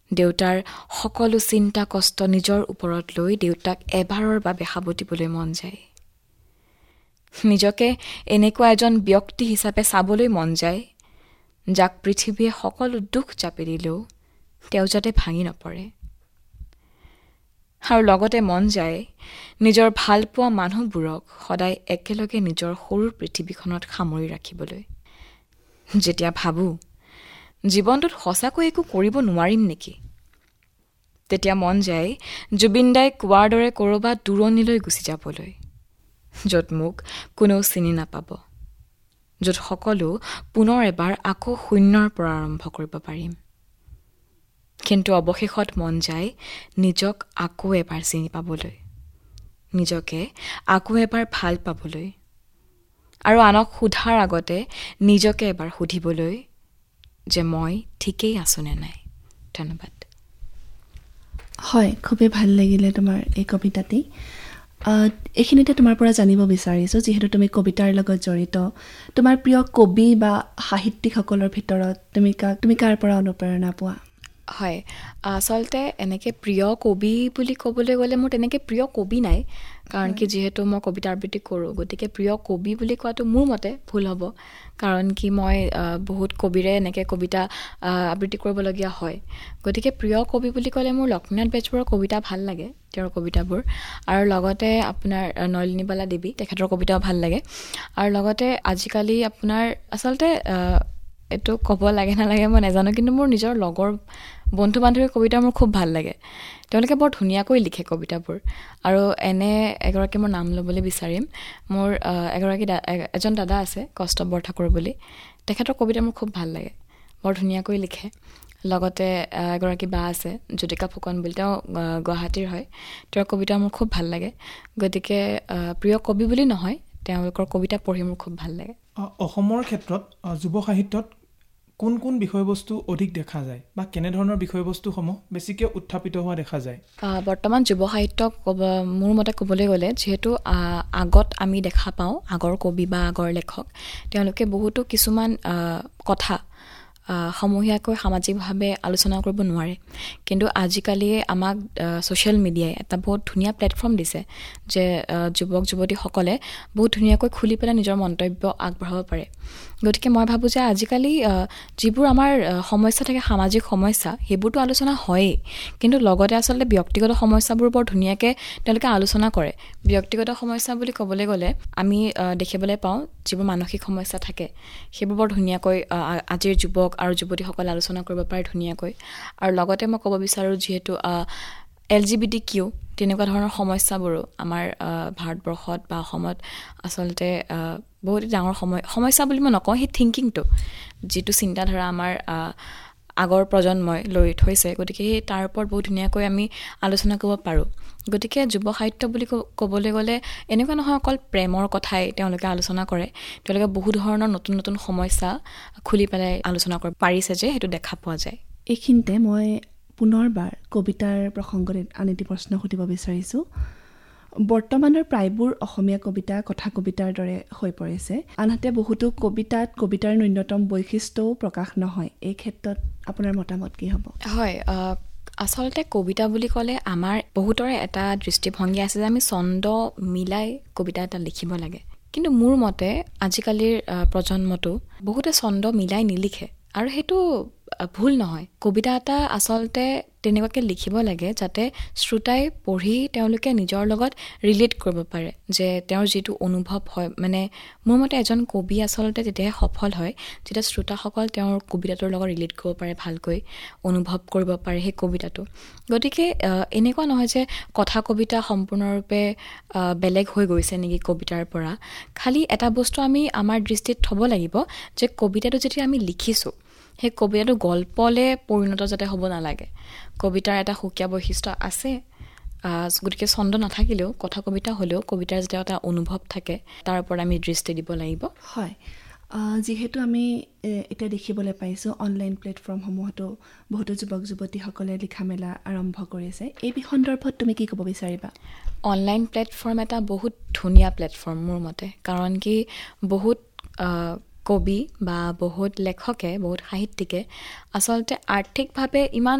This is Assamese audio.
দেউতাৰ সকলো চিন্তা কষ্ট নিজৰ ওপৰত লৈ দেউতাক এবাৰৰ বাবে সাবটিবলৈ মন যায়। নিজকে এনেকুৱা এজন ব্যক্তি হিচাপে চাবলৈ মন যায়, যাক পৃথিৱীয়ে সকলো দুখ চাপি দিলেও তেওঁ যাতে ভাঙি নপৰে। আৰু লগতে মন যায় নিজৰ ভালপোৱা মানুহবোৰক সদায় একেলগে নিজৰ সৰু পৃথিৱীখনত সামৰি ৰাখিবলৈ। যেতিয়া ভাবোঁ জীৱনটোত সঁচাকৈ একো কৰিব নোৱাৰিম নেকি, তেতিয়া মন যায় জুবিন দাই কোৱাৰ দৰে ক'ৰবাত দূৰণিলৈ গুচি যাবলৈ, য'ত মোক কোনেও চিনি নাপাব, য'ত সকলো পুনৰ এবাৰ আকৌ শূন্যৰ পৰা আৰম্ভ কৰিব পাৰিম। কিন্তু অৱশেষত মন যায় নিজক আকৌ এবাৰ চিনি পাবলৈ, নিজকে আকৌ এবাৰ ভাল পাবলৈ, আৰু আনক সোধাৰ আগতে নিজকে এবাৰ সুধিবলৈ যে মই ঠিকেই আছো নে নাই। ধন্যবাদ। হয়, খুবেই ভাল লাগিলে তোমাৰ এই কবিতাটি। এইখিনিতে তোমাৰ পৰা জানিব বিচাৰিছোঁ, যিহেতু তুমি কবিতাৰ লগত জড়িত, তোমাৰ প্ৰিয় কবি বা সাহিত্যিকসকলৰ ভিতৰত তুমি কাৰ পৰা অনুপ্ৰেৰণা পোৱা? হয়, আচলতে এনেকৈ প্ৰিয় কবি বুলি ক'বলৈ গ'লে মোৰ তেনেকৈ প্ৰিয় কবি নাই, কাৰণ কি যিহেতু মই কবিতা আবৃত্তি কৰোঁ, গতিকে প্ৰিয় কবি বুলি কোৱাটো মোৰ মতে ভুল হ'ব। কাৰণ কি মই বহুত কবিৰে এনেকৈ কবিতা আবৃত্তি কৰিবলগীয়া হয়। গতিকে প্ৰিয় কবি বুলি ক'লে মোৰ লক্ষ্মীনাথ বেজবৰুৱাৰ কবিতা ভাল লাগে, তেওঁৰ কবিতাবোৰ, আৰু লগতে আপোনাৰ নলিনীবালা দেৱী, তেখেতৰ কবিতাও ভাল লাগে। আৰু লগতে আজিকালি আপোনাৰ আচলতে এইটো ক'ব লাগে নালাগে মই নাজানো, কিন্তু মোৰ নিজৰ লগৰ বন্ধু বান্ধৱীৰ কবিতা মোৰ খুব ভাল লাগে। তেওঁলোকে বৰ ধুনীয়াকৈ লিখে কবিতাবোৰ। আৰু এনে এগৰাকী মই নাম ল'বলৈ বিচাৰিম, মোৰ এজন দাদা আছে কষ্টৱ বৰঠাকুৰ বুলি, তেখেতৰ কবিতা মোৰ খুব ভাল লাগে, বৰ ধুনীয়াকৈ লিখে। লগতে এগৰাকী বা আছে জ্যোতিকা ফুকন বুলি, তেওঁ গুৱাহাটীৰ হয়, তেওঁৰ কবিতা মোৰ খুব ভাল লাগে। গতিকে প্ৰিয় কবি বুলি নহয়, তেওঁলোকৰ কবিতা পঢ়ি মোৰ খুব ভাল লাগে। অসমৰ ক্ষেত্ৰত যুৱ সাহিত্যত কোন কোন বিষয়বস্তু অধিক দেখা যায় বা কেনেধৰণৰ বিষয়বস্তুসমূহ বেছিকৈ উত্থাপিত হোৱা দেখা যায়? বৰ্তমান যুৱ সাহিত্যক মোৰ মতে ক'বলৈ গ'লে, যিহেতু আগত আমি দেখা পাওঁ আগৰ কবি বা আগৰ লেখক, তেওঁলোকে বহুতো কিছুমান কথা সমূহীয়াকৈ সামাজিকভাৱে আলোচনা কৰিব নোৱাৰে, কিন্তু আজিকালি আমাক ছ'চিয়েল মিডিয়াই এটা বহুত ধুনীয়া প্লেটফৰ্ম দিছে যে যুৱক যুৱতীসকলে বহুত ধুনীয়াকৈ খুলি পেলাই নিজৰ মন্তব্য আগবঢ়াব পাৰে। গতিকে মই ভাবোঁ যে আজিকালি যিবোৰ আমাৰ সমস্যা থাকে, সামাজিক সমস্যা, সেইবোৰতো আলোচনা হয়েই, কিন্তু লগতে আচলতে ব্যক্তিগত সমস্যাবোৰ বৰ ধুনীয়াকৈ তেওঁলোকে আলোচনা কৰে। ব্যক্তিগত সমস্যা বুলি ক'বলৈ গ'লে আমি দেখিবলৈ পাওঁ যিবোৰ মানসিক সমস্যা থাকে, সেইবোৰ বৰ ধুনীয়াকৈ আজিৰ যুৱক আৰু যুৱতীসকলে আলোচনা কৰিব পাৰে ধুনীয়াকৈ। আৰু লগতে মই ক'ব বিচাৰোঁ, যিহেতু LGBTQ তেনেকুৱা ধৰণৰ সমস্যাবোৰো আমাৰ ভাৰতবৰ্ষত বা অসমত আচলতে বহুত ডাঙৰ সমস্যা বুলি মই নকওঁ, সেই থিংকিংটো, যিটো চিন্তাধাৰা আমাৰ আগৰ প্ৰজন্মই লৈ থৈছে, গতিকে সেই তাৰ ওপৰত বহুত ধুনীয়াকৈ আমি আলোচনা কৰিব পাৰোঁ। গতিকে যুৱ সাহিত্য বুলি ক'বলৈ গ'লে এনেকুৱা নহয় অকল প্ৰেমৰ কথাই তেওঁলোকে আলোচনা কৰে, তেওঁলোকে বহু ধৰণৰ নতুন নতুন সমস্যা খুলি পেলাই আলোচনা কৰিব পাৰিছে যে সেইটো দেখা পোৱা যায়। এইখিনিতে মই পুনৰবাৰ কবিতাৰ প্ৰসংগত আন এটি প্ৰশ্ন সুধিব বিচাৰিছোঁ। বৰ্তমানৰ প্ৰায়বোৰ অসমীয়া কবিতা কথা কবিতাৰ দৰে হৈ পৰিছে, আনহাতে বহুতো কবিতাৰ ন্যূনতম বৈশিষ্ট্যও প্ৰকাশ নহয়। এই ক্ষেত্ৰত আপোনাৰ মতামত কি হ'ব? হয়, আচলতে কবিতা বুলি ক'লে আমাৰ বহুতৰে এটা দৃষ্টিভংগী আছে যে আমি ছন্দ মিলাই কবিতা এটা লিখিব লাগে, কিন্তু মোৰ মতে আজিকালিৰ প্ৰজন্মটো বহুতে ছন্দ মিলাই নিলিখে, আৰু সেইটো ভুল নহয়। কবিতা এটা আচলতে তেনেকুৱাকৈ লিখিব লাগে যাতে শ্ৰোতাই পঢ়ি তেওঁলোকে নিজৰ লগত ৰিলেট কৰিব পাৰে, যে তেওঁৰ যিটো অনুভৱ হয়, মানে মোৰ মতে এজন কবি আচলতে তেতিয়াহে সফল হয় যেতিয়া শ্ৰোতাসকল তেওঁৰ কবিতাটোৰ লগত ৰিলেট কৰিব পাৰে, ভালকৈ অনুভৱ কৰিব পাৰে সেই কবিতাটো। গতিকে এনেকুৱা নহয় যে কথা কবিতা সম্পূৰ্ণৰূপে বেলেগ হৈ গৈছে নেকি কবিতাৰ পৰা। খালি এটা বস্তু আমি আমাৰ দৃষ্টিত থ'ব লাগিব যে কবিতাটো যেতিয়া আমি লিখিছোঁ, সেই কবিতাটো গল্পলৈ পৰিণত যাতে হ'ব নালাগে। কবিতাৰ এটা সুকীয়া বৈশিষ্ট্য আছে, গতিকে ছন্দ নাথাকিলেও কথা কবিতা হ'লেও কবিতাৰ যেতিয়া এটা অনুভৱ থাকে তাৰ ওপৰত আমি দৃষ্টি দিব লাগিব। হয়, যিহেতু আমি এতিয়া দেখিবলৈ পাইছোঁ অনলাইন প্লেটফৰ্মসমূহতো বহুতো যুৱক যুৱতীসকলে লিখা মেলা আৰম্ভ কৰিছে, এই সন্দৰ্ভত তুমি কি ক'ব বিচাৰিবা? অনলাইন প্লেটফৰ্ম এটা বহুত ধুনীয়া প্লেটফৰ্ম মোৰ মতে, কাৰণ কি বহুত কবি বা বহুত লেখকে, বহুত সাহিত্যিকে আচলতে আৰ্থিকভাৱে ইমান